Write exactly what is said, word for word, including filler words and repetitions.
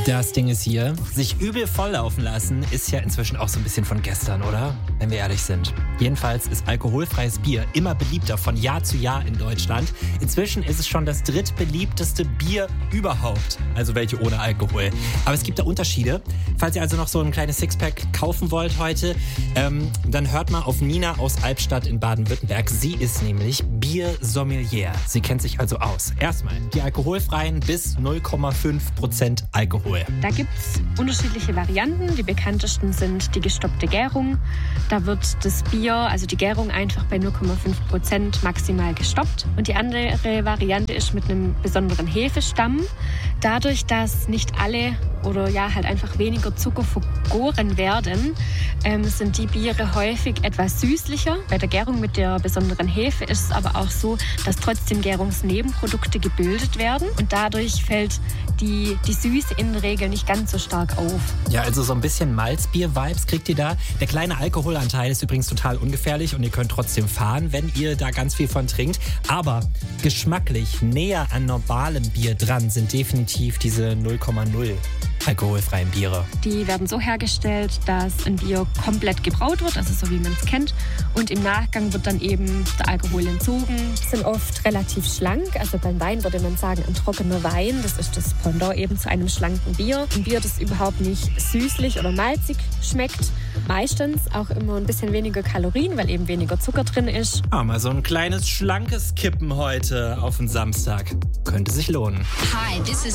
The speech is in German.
Das Ding ist hier, sich übel volllaufen lassen, ist ja inzwischen auch so ein bisschen von gestern, oder? Wenn wir ehrlich sind. Jedenfalls ist alkoholfreies Bier immer beliebter von Jahr zu Jahr in Deutschland. Inzwischen ist es schon das drittbeliebteste Bier überhaupt. Also welche ohne Alkohol. Aber es gibt da Unterschiede. Falls ihr also noch so ein kleines Sixpack kaufen wollt heute, ähm, dann hört mal auf Nina aus Albstadt in Baden-Württemberg. Sie ist nämlich Biersommelier. Sie kennt sich also aus. Erstmal die alkoholfreien bis null Komma fünf Prozent Alkohol. Da gibt es unterschiedliche Varianten. Die bekanntesten sind die gestoppte Gärung. Da wird das Bier, also die Gärung, einfach bei null Komma fünf Prozent maximal gestoppt. Und die andere Variante ist mit einem besonderen Hefestamm. Dadurch, dass nicht alle oder ja halt einfach weniger Zucker vergoren werden, ähm, sind die Biere häufig etwas süßlicher. Bei der Gärung mit der besonderen Hefe ist es aber auch so, dass trotzdem Gärungsnebenprodukte gebildet werden und dadurch fällt die, die Süße in der Regel nicht ganz so stark auf. Ja, also so ein bisschen Malzbier-Vibes kriegt ihr da. Der kleine Alkoholanteil ist übrigens total ungefährlich und ihr könnt trotzdem fahren, wenn ihr da ganz viel von trinkt. Aber geschmacklich näher an normalem Bier dran sind definitiv diese null Komma null alkoholfreien Biere. Die werden so hergestellt, dass ein Bier komplett gebraut wird, also so wie man es kennt. Und im Nachgang wird dann eben der Alkohol entzogen. Sind oft relativ schlank, also beim Wein würde man sagen ein trockener Wein. Das ist das Pendant eben zu einem schlanken Bier. Ein Bier, das überhaupt nicht süßlich oder malzig schmeckt. Meistens auch immer ein bisschen weniger Kalorien, weil eben weniger Zucker drin ist. Ah, mal so ein kleines, schlankes Kippen heute auf den Samstag. Könnte sich lohnen. Hi, this is